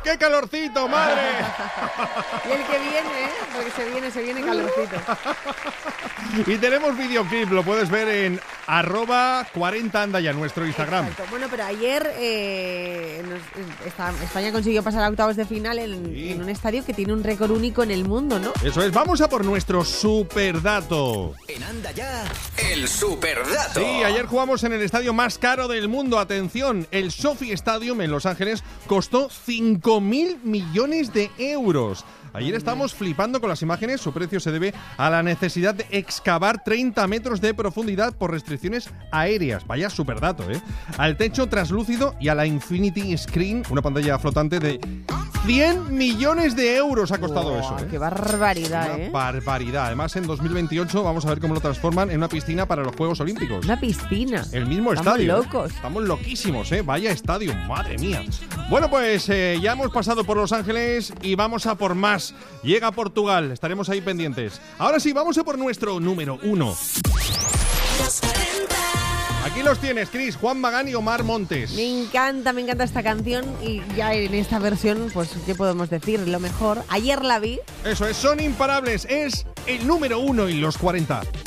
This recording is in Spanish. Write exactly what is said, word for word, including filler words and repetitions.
¡Qué calorcito, madre! Y el que viene, ¿eh? Porque se viene, se viene calorcito. Y tenemos videoclip, lo puedes ver en arroba cuarenta andaya, nuestro Instagram. Exacto. Bueno, pero ayer eh, nos, esta, España consiguió pasar a octavos de final en, sí. en un estadio que tiene un récord único en el mundo, ¿no? Eso es, vamos a por nuestro superdato. En Andaya, el superdato. Sí, ayer jugamos en el estadio más caro del mundo. Atención, el SoFi Stadium en Los Ángeles costó cinco mil millones de euros. Ayer estamos flipando con las imágenes. Su precio se debe a la necesidad de excavar treinta metros de profundidad por restricciones aéreas. Vaya superdato, ¿eh? Al techo translúcido y a la Infinity Screen, una pantalla flotante de cien millones de euros ha costado wow, eso, ¿eh? ¡Qué barbaridad, una eh! barbaridad. Además, en dos mil veintiocho vamos a ver cómo lo transforman en una piscina para los Juegos Olímpicos. Una piscina. El mismo Estamos estadio. locos. ¿eh? Estamos loquísimos, ¿eh? Vaya estadio, madre mía. Bueno, pues eh, ya hemos pasado por Los Ángeles y vamos a por más. Llega Portugal, estaremos ahí pendientes. Ahora sí, vamos a por nuestro número uno. Aquí los tienes, Cris, Juan Magán y Omar Montes. Me encanta, me encanta esta canción y ya en esta versión, pues, ¿qué podemos decir? Lo mejor, ayer la vi. Eso es, son imparables, es el número uno en los cuarenta.